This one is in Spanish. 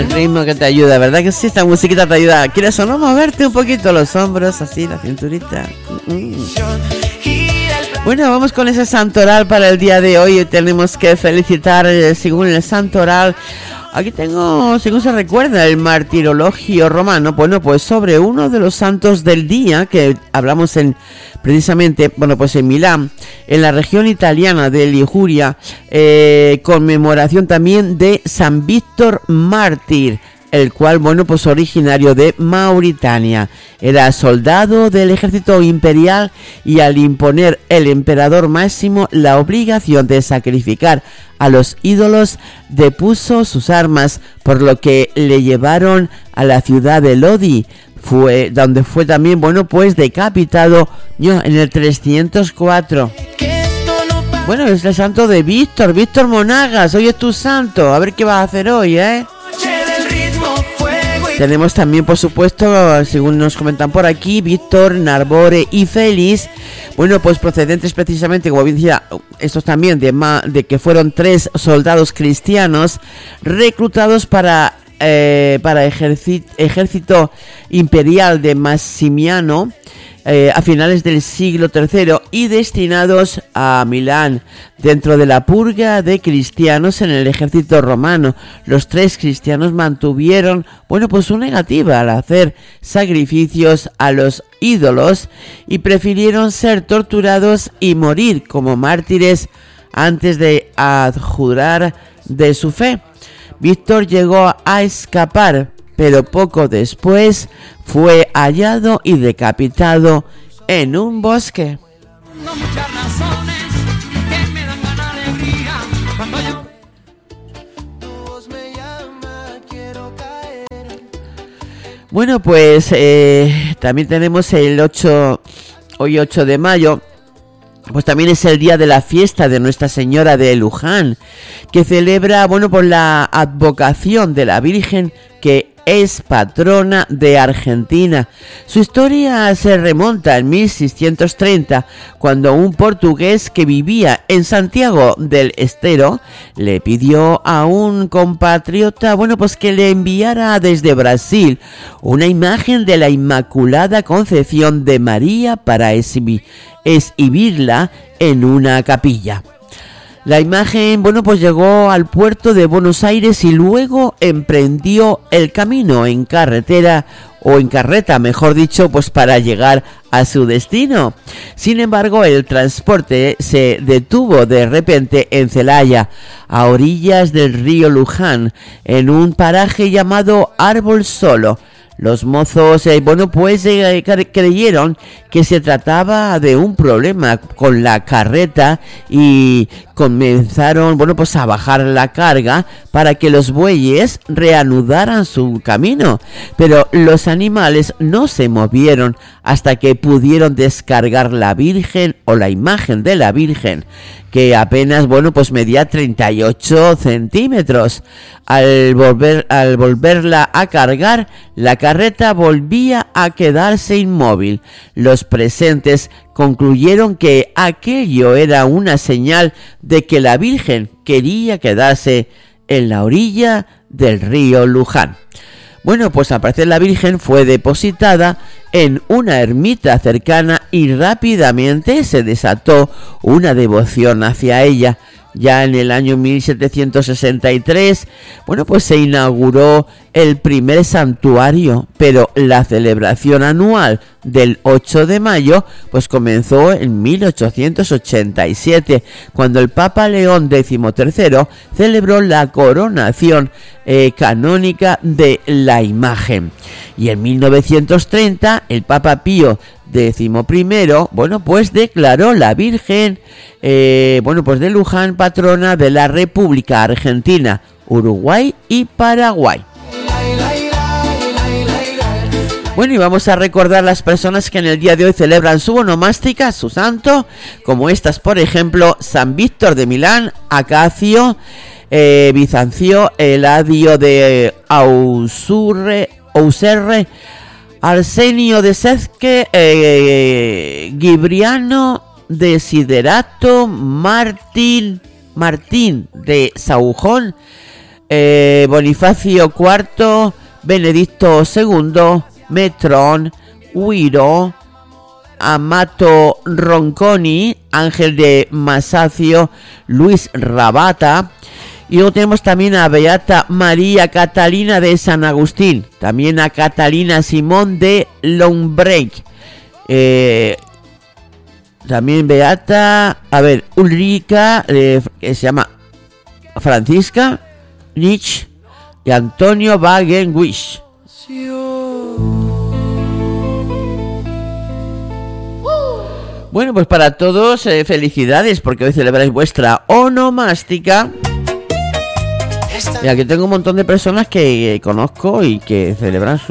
el ritmo que te ayuda, ¿verdad que sí? Esta musiquita te ayuda, ¿quieres o no moverte un poquito los hombros, así, la cinturita? Bueno, vamos con ese santoral para el día de hoy. Tenemos que felicitar, según el santoral, aquí tengo, según se recuerda, el martirologio romano. Bueno, pues sobre uno de los santos del día que hablamos precisamente, bueno, pues en Milán, en la región italiana de Liguria, conmemoración también de San Víctor Mártir, el cual, bueno, pues originario de Mauritania. Era soldado del ejército imperial y al imponer el emperador Máximo la obligación de sacrificar a los ídolos, depuso sus armas, por lo que le llevaron a la ciudad de Lodi, donde fue también, bueno, pues decapitado en el 304. Bueno, es el santo de Víctor Monagas. Hoy es tu santo, a ver qué vas a hacer hoy, Tenemos también, por supuesto, según nos comentan por aquí, Víctor, Narbore y Félix. Bueno, pues procedentes precisamente, como bien decía, estos también de que fueron 3 soldados cristianos reclutados para ejército imperial de Maximiano a finales del siglo III y destinados a Milán dentro de la purga de cristianos en el ejército romano. Los 3 cristianos mantuvieron, bueno, pues su negativa al hacer sacrificios a los ídolos y prefirieron ser torturados y morir como mártires antes de adjurar de su fe. Víctor llegó a escapar, pero poco después fue hallado y decapitado en un bosque. Bueno, pues también tenemos hoy 8 de mayo, pues también es el día de la fiesta de Nuestra Señora de Luján, que celebra, bueno, por la advocación de la Virgen, que es patrona de Argentina. Su historia se remonta en 1630, cuando un portugués que vivía en Santiago del Estero le pidió a un compatriota, bueno, pues que le enviara desde Brasil una imagen de la Inmaculada Concepción de María para exhibirla en una capilla. La imagen, bueno, pues llegó al puerto de Buenos Aires y luego emprendió el camino en carretera, o en carreta, mejor dicho, pues para llegar a su destino. Sin embargo, el transporte se detuvo de repente en Celaya, a orillas del río Luján, en un paraje llamado Árbol Solo. Los mozos, creyeron que se trataba de un problema con la carreta y comenzaron, bueno, pues a bajar la carga para que los bueyes reanudaran su camino. Pero los animales no se movieron hasta que pudieron descargar la Virgen o la imagen de la Virgen, que apenas, bueno, pues medía 38 centímetros. Al volverla a cargar, la carreta volvía a quedarse inmóvil. Los presentes concluyeron que aquello era una señal de que la Virgen quería quedarse en la orilla del río Luján. Bueno, pues al parecer la Virgen fue depositada en una ermita cercana y rápidamente se desató una devoción hacia ella. Ya en el año 1763, bueno, pues se inauguró el primer santuario, pero la celebración anual del 8 de mayo, pues comenzó en 1887, cuando el Papa León XIII celebró la coronación canónica de la imagen. Y en 1930, el Papa Pío XI, bueno, pues declaró la Virgen, pues de Luján, patrona de la República Argentina, Uruguay y Paraguay. Bueno, y vamos a recordar las personas que en el día de hoy celebran su onomástica, su santo, como estas, por ejemplo, San Víctor de Milán, Acacio, Bizancio, Eladio de Auserre, Arsenio de Sezque, Gibriano de Siderato, Martín de Saujón, Bonifacio IV, Benedicto II, Metrón, Huiro, Amato Ronconi, Ángel de Masacio, Luis Rabata. Y luego tenemos también a Beata María Catalina de San Agustín, también a Catalina Simón de Lombrec, también Beata, Ulrica, que se llama Francisca Nich, y Antonio Wagenwisch. Bueno, pues para todos felicidades, porque hoy celebráis vuestra onomástica. Y aquí tengo un montón de personas que conozco y que celebran su